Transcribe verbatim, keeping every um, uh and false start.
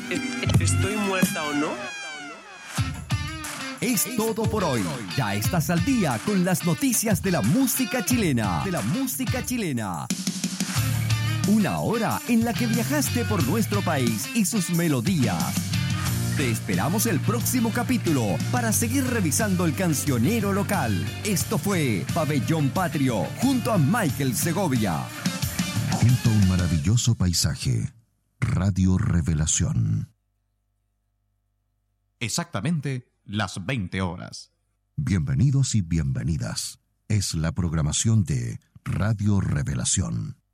¿Estoy muerta o no? Es todo por hoy. Ya estás al día con las noticias de la música chilena. De la música chilena. Una hora en la que viajaste por nuestro país y sus melodías. Te esperamos el próximo capítulo para seguir revisando el cancionero local. Esto fue Pabellón Patrio junto a Michael Segovia. Junto a un maravilloso paisaje. Radio Revelación. Exactamente las veinte horas. Bienvenidos y bienvenidas. Es la programación de Radio Revelación.